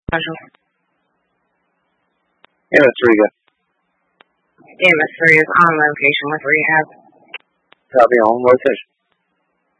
Marshall. EMS3, go. EMS3 is on location with rehab. Copy, on location.